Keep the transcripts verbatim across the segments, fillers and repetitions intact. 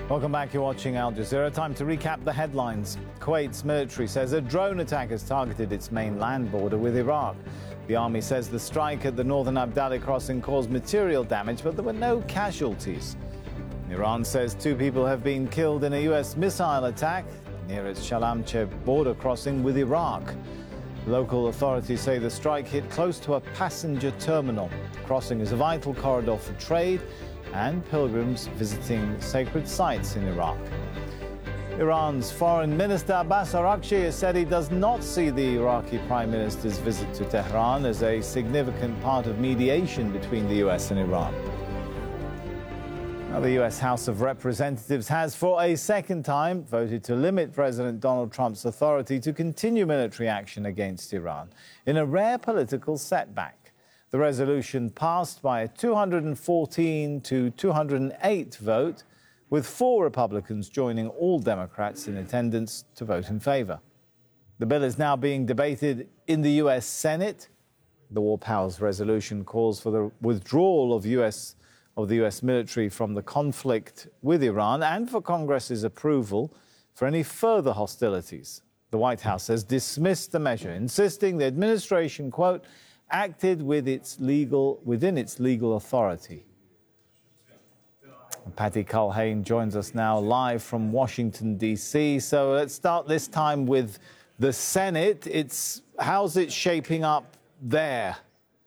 Welcome back. You're watching Al Jazeera. Time to recap the headlines. Kuwait's military says a drone attack has targeted its main land border with Iraq. The army says the strike at the northern Abdali crossing caused material damage, but there were no casualties. Iran says two people have been killed in a U S missile attack near its Shalamche border crossing with Iraq. Local authorities say the strike hit close to a passenger terminal. The crossing is a vital corridor for trade and pilgrims visiting sacred sites in Iraq. Iran's Foreign Minister Abbas Araghchi has said he does not see the Iraqi Prime Minister's visit to Tehran as a significant part of mediation between the U S and Iran. Now, the U S House of Representatives has, for a second time, voted to limit President Donald Trump's authority to continue military action against Iran in a rare political setback. The resolution passed by a two hundred fourteen to two hundred eight vote, with four Republicans joining all Democrats in attendance to vote in favor. The bill is now being debated in the U S Senate. The War Powers resolution calls for the withdrawal of U S of the U S military from the conflict with Iran and for Congress's approval for any further hostilities. The White House has dismissed the measure, insisting the administration, quote, acted with its legal, within its legal authority. Patty Culhane joins us now live from Washington, D C. So let's start this time with the Senate. It's, how's it shaping up there?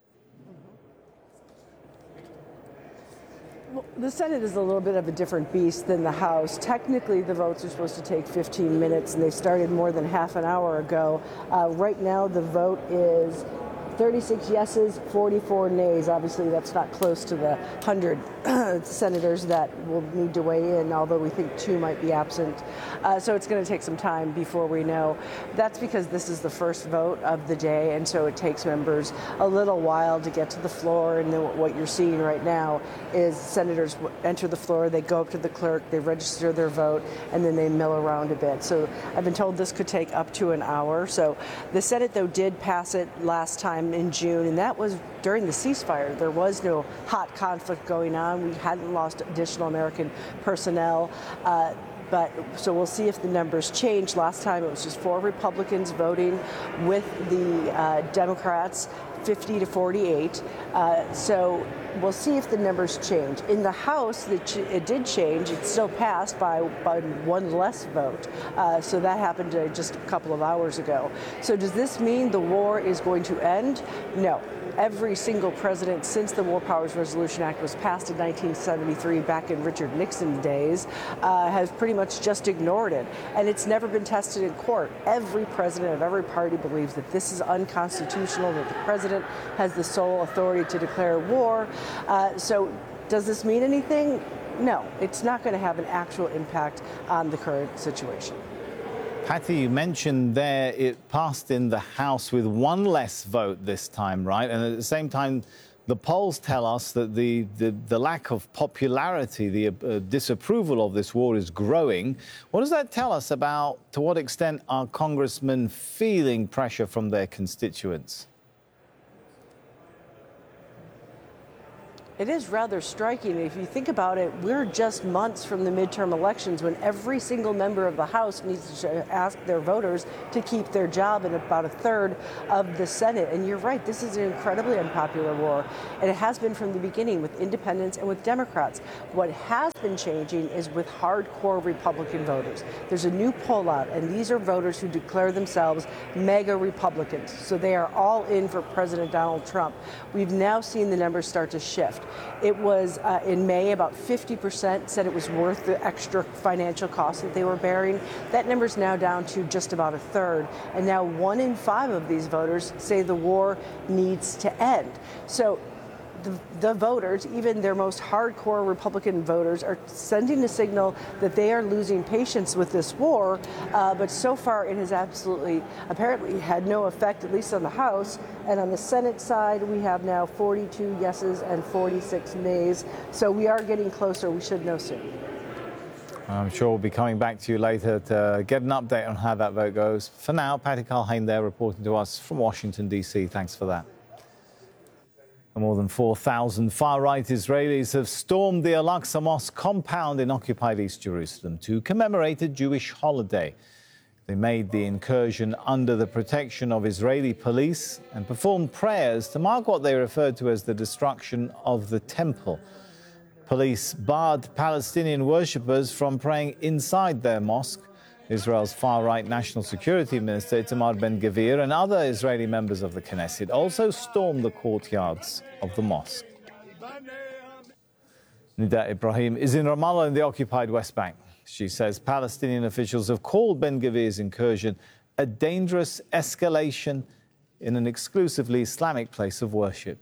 Well, the Senate is a little bit of a different beast than the House. Technically, the votes are supposed to take fifteen minutes, and they started more than half an hour ago. Uh, right now, the vote is thirty-six yeses, forty-four nays. Obviously, that's not close to the one hundred senators that will need to weigh in, although we think two might be absent. Uh, so it's going to take some time before we know. That's because this is the first vote of the day, and so it takes members a little while to get to the floor. And then what you're seeing right now is senators enter the floor, they go up to the clerk, they register their vote, and then they mill around a bit. So I've been told this could take up to an hour. So the Senate, though, did pass it last time in June, and that was during the ceasefire. There was no hot conflict going on. We hadn't lost additional American personnel. Uh, But so we'll see if the numbers change. Last time it was just four Republicans voting with the uh, Democrats, fifty to forty-eight. Uh, so we'll see if the numbers change. In the House, it, ch- it did change. It still passed by, by one less vote. Uh, so that happened uh, just a couple of hours ago. So does this mean the war is going to end? No. Every single president since the War Powers Resolution Act was passed in nineteen seventy-three, back in Richard Nixon's days, uh, has pretty much just ignored it. And it's never been tested in court. Every president of every party believes that this is unconstitutional, that the president has the sole authority to declare war. Uh, so does this mean anything? No, it's not going to have an actual impact on the current situation. Patty, you mentioned there it passed in the House with one less vote this time, right? And at the same time, the polls tell us that the, the, the lack of popularity, the uh, disapproval of this war is growing. What does that tell us about to what extent are congressmen feeling pressure from their constituents? It is rather striking. If you think about it, we're just months from the midterm elections when every single member of the House needs to ask their voters to keep their job, and about a third of the Senate. And you're right, this is an incredibly unpopular war. And it has been from the beginning with independents and with Democrats. What has been changing is with hardcore Republican voters. There's a new poll out, and these are voters who declare themselves mega Republicans. So they are all in for President Donald Trump. We've now seen the numbers start to shift. It was uh, in May, about fifty percent said it was worth the extra financial costs that they were bearing. That number is now down to just about a third. And now one in five of these voters say the war needs to end. So the, the voters, even their most hardcore Republican voters, are sending a signal that they are losing patience with this war. Uh, but so far, it has absolutely, apparently, had no effect, at least on the House. And on the Senate side, we have now forty-two yeses and forty-six nays. So we are getting closer. We should know soon. I'm sure we'll be coming back to you later to get an update on how that vote goes. For now, Patty Culhane there reporting to us from Washington, D C. Thanks for that. More than four thousand far-right Israelis have stormed the Al-Aqsa Mosque compound in occupied East Jerusalem to commemorate a Jewish holiday. They made the incursion under the protection of Israeli police and performed prayers to mark what they referred to as the destruction of the temple. Police barred Palestinian worshippers from praying inside their mosque. Israel's far-right National Security Minister Itamar Ben-Gvir and other Israeli members of the Knesset also stormed the courtyards of the mosque. Nida Ibrahim is in Ramallah in the occupied West Bank. She says Palestinian officials have called Ben-Gvir's incursion a dangerous escalation in an exclusively Islamic place of worship.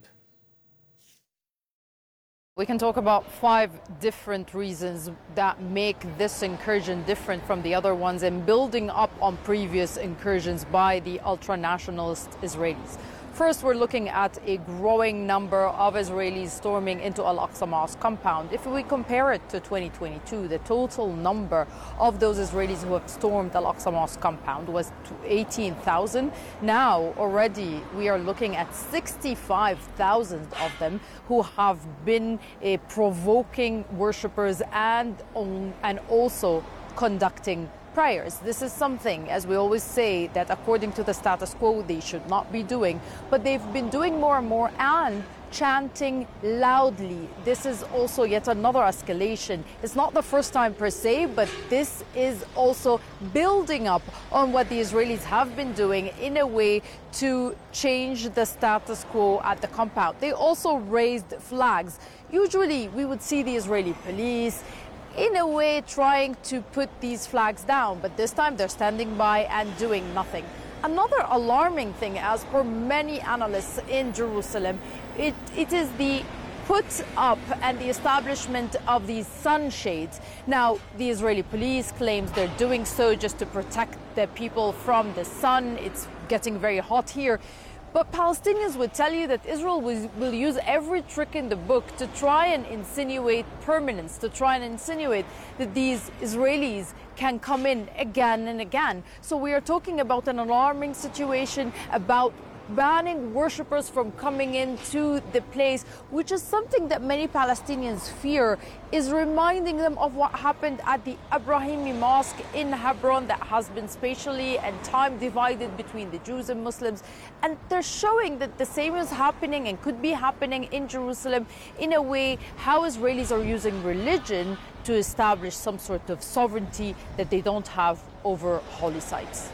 We can talk about five different reasons that make this incursion different from the other ones and building up on previous incursions by the ultra-nationalist Israelis. First, we're looking at a growing number of Israelis storming into Al-Aqsa Mosque compound. If we compare it to twenty twenty-two, the total number of those Israelis who have stormed Al-Aqsa Mosque compound was eighteen thousand. Now, already, we are looking at sixty-five thousand of them who have been uh, provoking worshippers and, um, and also conducting prayers. This is something, as we always say, that according to the status quo, they should not be doing. But they've been doing more and more and chanting loudly. This is also yet another escalation. It's not the first time per se, but this is also building up on what the Israelis have been doing in a way to change the status quo at the compound. They also raised flags. Usually we would see the Israeli police in a way trying to put these flags down, but this time they're standing by and doing nothing. Another alarming thing, as per many analysts in Jerusalem, it, it is the put up and the establishment of these sunshades. Now, the Israeli police claims they're doing so just to protect the people from the sun. It's getting very hot here. But Palestinians would tell you that Israel will, will use every trick in the book to try and insinuate permanence, to try and insinuate that these Israelis can come in again and again. So we are talking about an alarming situation, about banning worshippers from coming into the place, which is something that many Palestinians fear is reminding them of what happened at the Ibrahimi Mosque in Hebron that has been spatially and time divided between the Jews and Muslims. And they're showing that the same is happening and could be happening in Jerusalem in a way how Israelis are using religion to establish some sort of sovereignty that they don't have over holy sites.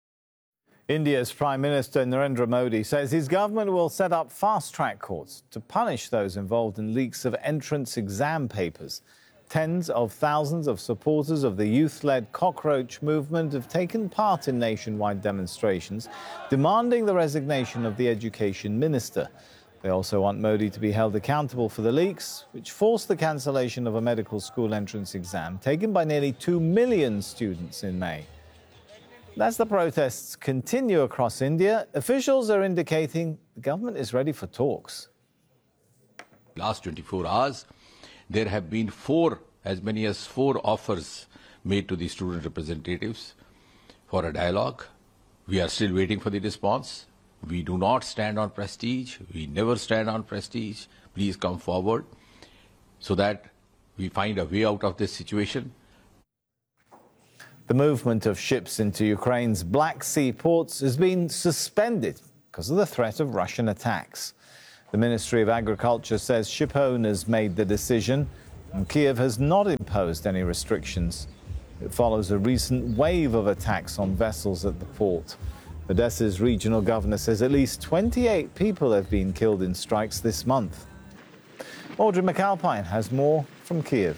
India's Prime Minister Narendra Modi says his government will set up fast-track courts to punish those involved in leaks of entrance exam papers. Tens of thousands of supporters of the youth-led cockroach movement have taken part in nationwide demonstrations demanding the resignation of the education minister. They also want Modi to be held accountable for the leaks, which forced the cancellation of a medical school entrance exam taken by nearly two million students in May. As the protests continue across India, officials are indicating the government is ready for talks. Last twenty-four hours, there have been four, as many as four offers made to the student representatives for a dialogue. We are still waiting for the response. We do not stand on prestige. We never stand on prestige. Please come forward so that we find a way out of this situation. The movement of ships into Ukraine's Black Sea ports has been suspended because of the threat of Russian attacks. The Ministry of Agriculture says ship owners made the decision, and Kiev has not imposed any restrictions. It follows a recent wave of attacks on vessels at the port. Odessa's regional governor says at least twenty-eight people have been killed in strikes this month. Audrey McAlpine has more from Kiev.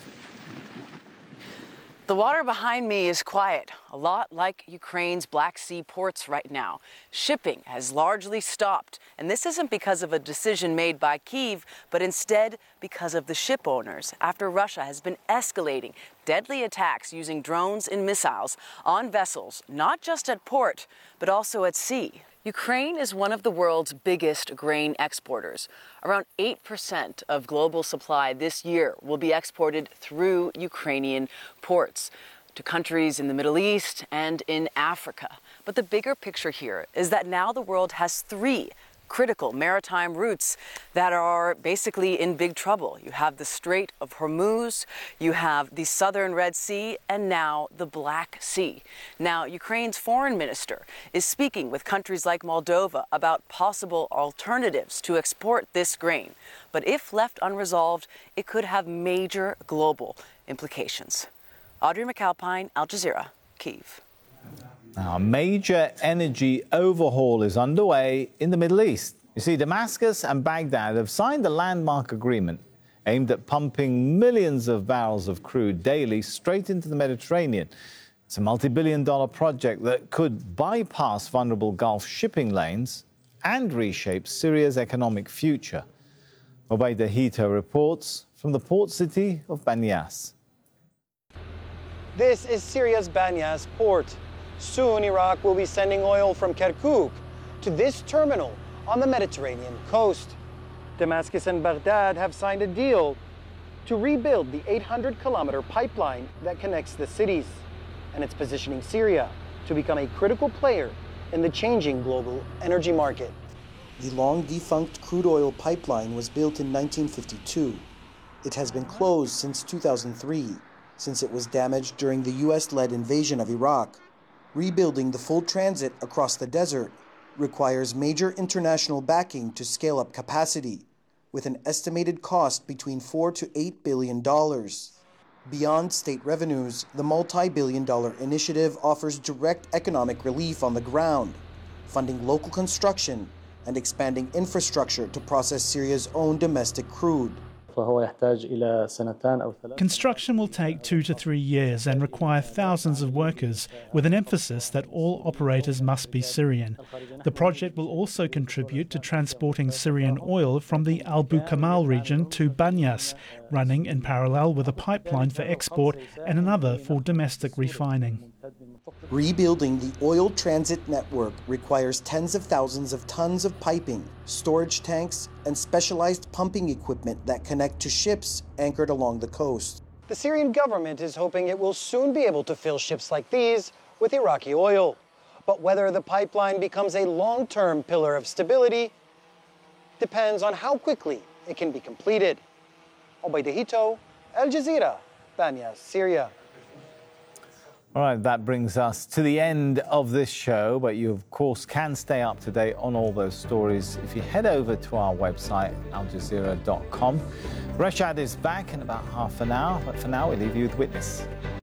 The water behind me is quiet, a lot like Ukraine's Black Sea ports right now. Shipping has largely stopped, and this isn't because of a decision made by Kyiv, but instead because of the ship owners, after Russia has been escalating deadly attacks using drones and missiles on vessels, not just at port, but also at sea. Ukraine is one of the world's biggest grain exporters. Around eight percent of global supply this year will be exported through Ukrainian ports to countries in the Middle East and in Africa. But the bigger picture here is that now the world has three critical maritime routes that are basically in big trouble. You have the Strait of Hormuz, you have the southern Red Sea, and now the Black Sea. Now, Ukraine's foreign minister is speaking with countries like Moldova about possible alternatives to export this grain. But if left unresolved, it could have major global implications. Audrey McAlpine, Al Jazeera, Kyiv. Now, a major energy overhaul is underway in the Middle East. You see, Damascus and Baghdad have signed a landmark agreement aimed at pumping millions of barrels of crude daily straight into the Mediterranean. It's a multi-billion dollar project that could bypass vulnerable Gulf shipping lanes and reshape Syria's economic future. Obaida Hito reports from the port city of Banyas. This is Syria's Banyas port. Soon, Iraq will be sending oil from Kirkuk to this terminal on the Mediterranean coast. Damascus and Baghdad have signed a deal to rebuild the eight hundred kilometer pipeline that connects the cities, and it's positioning Syria to become a critical player in the changing global energy market. The long-defunct crude oil pipeline was built in nineteen fifty-two. It has been closed since two thousand three, since it was damaged during the U S-led invasion of Iraq. Rebuilding the full transit across the desert requires major international backing to scale up capacity, with an estimated cost between four to eight billion dollars. Beyond state revenues, the multi-billion dollar initiative offers direct economic relief on the ground, funding local construction and expanding infrastructure to process Syria's own domestic crude. Construction will take two to three years and require thousands of workers, with an emphasis that all operators must be Syrian. The project will also contribute to transporting Syrian oil from the Abu Kamal region to Banyas, running in parallel with a pipeline for export and another for domestic refining. Rebuilding the oil transit network requires tens of thousands of tons of piping, storage tanks, and specialized pumping equipment that connect to ships anchored along the coast. The Syrian government is hoping it will soon be able to fill ships like these with Iraqi oil. But whether the pipeline becomes a long-term pillar of stability depends on how quickly it can be completed. Obaida Hito, Al Jazeera, Banyas, Syria. All right, that brings us to the end of this show, but you, of course, can stay up to date on all those stories if you head over to our website, al jazeera dot com. Reshad is back in about half an hour, but for now, we leave you with Witness.